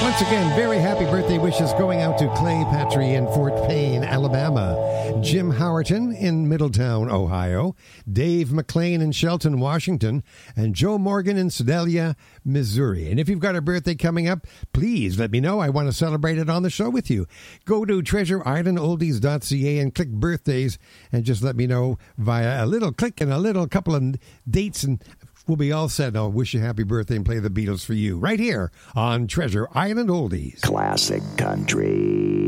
Once again, very happy birthday wishes going out to Clay Patry in Fort Payne, Alabama, Jim Howerton in Middletown, Ohio, Dave McLean in Shelton, Washington, and Joe Morgan in Sedalia, Missouri. And if you've got a birthday coming up, please let me know. I want to celebrate it on the show with you. Go to treasureislandoldies.ca and click birthdays and just let me know via a little click and a little couple of dates, and we'll be all set. I'll wish you a happy birthday and play the Beatles for you right here on Treasure Island Oldies. Classic country.